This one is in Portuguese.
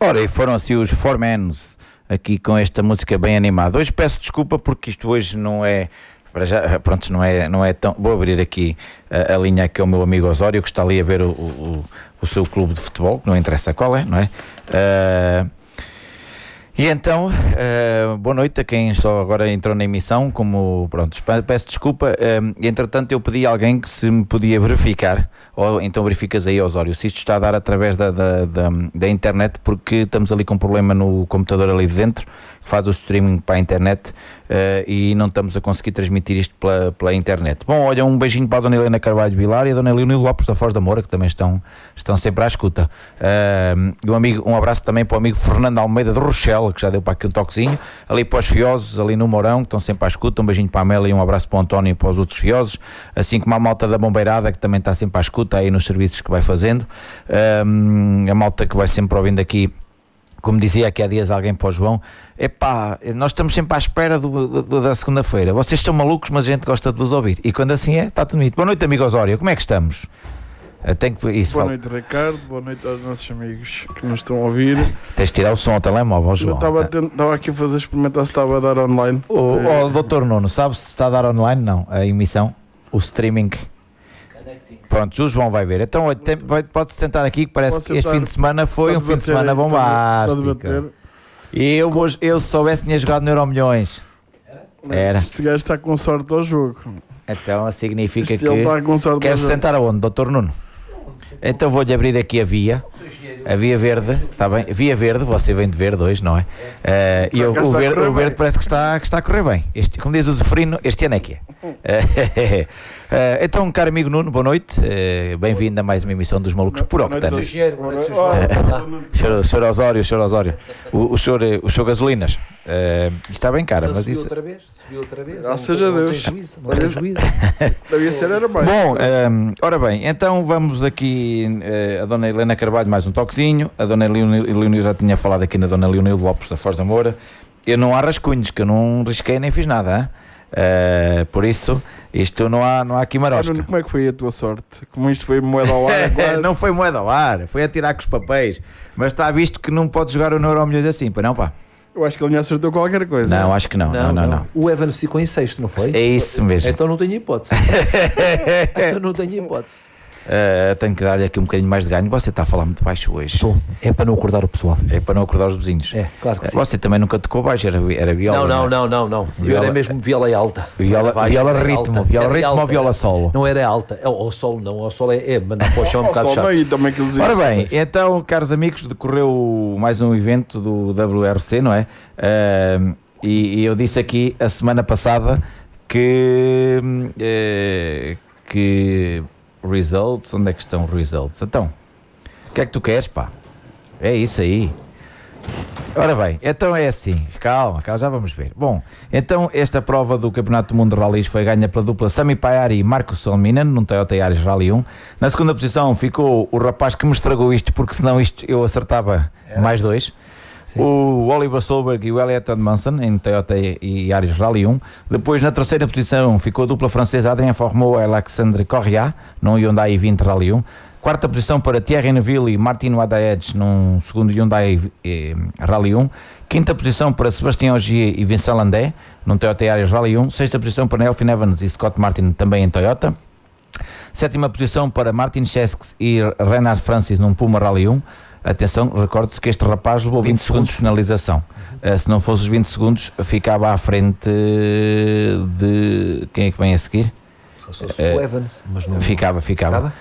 Ora, e foram assim os Four Mans, aqui com esta música bem animada. Hoje peço desculpa porque isto hoje não é, para já, pronto, não é tão... Vou abrir aqui a linha que é o meu amigo Osório, que está ali a ver o seu clube de futebol, que não interessa qual é, não é? E então, boa noite a quem só agora entrou na emissão, pronto, peço desculpa, entretanto eu pedi a alguém que se me podia verificar, ou então verificas aí, Osório, se isto está a dar através da internet, porque estamos ali com um problema no computador ali de dentro, que faz o streaming para a internet, e não estamos a conseguir transmitir isto pela internet. Bom, olha, um beijinho para a Dona Helena Carvalho Vilar e a Dona Leonil Lopes da Foz da Moura, que também estão sempre à escuta. Um abraço também para o amigo Fernando Almeida de Rochelle, que já deu para aqui um toquezinho, ali para os fiosos, ali no Mourão, que estão sempre à escuta. Um beijinho para a Amélia e um abraço para o António e para os outros fiosos, assim como a malta da Bombeirada, que também está sempre à escuta aí nos serviços que vai fazendo, a malta que vai sempre ouvindo aqui. Como dizia aqui há dias alguém para o João, nós estamos sempre à espera da segunda-feira. Vocês estão malucos, mas a gente gosta de vos ouvir. E quando assim é, está tudo bonito. Boa noite, amigo Osório, como é que estamos? Boa noite, Ricardo. Boa noite aos nossos amigos que nos estão a ouvir. Tens de tirar o som ao telemóvel, João. Eu estava aqui a fazer experimentar se estava a dar online. O doutor Nuno, sabe se está a dar online? Não, a emissão, o streaming. Pronto, o João vai ver. Então pode-se sentar aqui, que parece que este fim de semana foi um fim de semana bombástico. E eu se soubesse tinha jogado no Euromilhões. Era. Este gajo está com sorte ao jogo. Então significa que... Quer se sentar aonde, doutor Nuno? Então vou-lhe abrir aqui a via verde, está bem? Via verde, você vem de verde hoje, não é? E o verde parece que está a correr bem. Como diz o Zeferino, este ano é que é. Então, caro amigo Nuno, boa noite. Bem-vindo a mais uma emissão dos Malucos por Octano. Senhor Osório. O senhor Gasolinas. Está bem, cara, mas isso... Subiu outra vez. Seja Deus. Não tem juízo. Devia ser, era mais. Bom, ora bem, então vamos aqui a Dona Helena Carvalho mais um toquezinho. A Dona Leonil já tinha falado aqui na Dona Leonil Lopes da Foz da Moura. Eu não há rascunhos, que eu não risquei nem fiz nada, por isso isto não há aqui marosca. Como é que foi a tua sorte? Como isto foi moeda ao ar agora? Não foi moeda ao ar, foi a tirar com os papéis. Mas está visto que não podes jogar o Euromilhões assim, para não, pá. Eu acho que ele me acertou qualquer coisa. Não, acho que não. O Evans ficou em sexto, não foi? É isso mesmo. Então não tenho hipótese. Tenho que dar-lhe aqui um bocadinho mais de ganho. Você está a falar muito baixo hoje. É para não acordar o pessoal. É para não acordar os vizinhos. É, claro que sim. Você também nunca tocou baixo, era viola. Não. Eu era mesmo viola alta. Viola ritmo ou viola solo? Não era alta. O solo não. O solo mas não pode chamar um bocado chato. Ora bem, então, caros amigos, decorreu mais um evento do WRC, não é? E eu disse aqui a semana passada que results, onde é que estão os results? Então, o que é que tu queres, pá? É isso aí. Ora bem, então é assim, calma, já vamos ver. Bom, então esta prova do Campeonato do Mundo de Rallys foi ganha pela dupla Sami Paiari e Marco Solminan, num Toyota Yaris Rally 1. Na segunda posição ficou o rapaz que me estragou isto, porque senão isto eu acertava mais dois. Sim. O Oliver Solberg e o Elliot Edmondson em Toyota e Yaris Rally 1. Depois na terceira posição ficou a dupla francesa Adrien Formot e Alexandre Correa num Hyundai i20 Rally 1. Quarta posição para Thierry Neuville e Martin Wadaedge num segundo Hyundai Rally 1. Quinta posição para Sébastien Ogier e Vincent Landé num Toyota Yaris Rally 1. Sexta posição para Elfyn Evans e Scott Martin também em Toyota. Sétima posição para Martin Chesks e Renard Francis num Puma Rally 1. Atenção, recorde-se que este rapaz levou 20 segundos de penalização. Se não fosse os 20 segundos, ficava à frente de... Quem é que vem a seguir? O Evans, mas não... Ficava.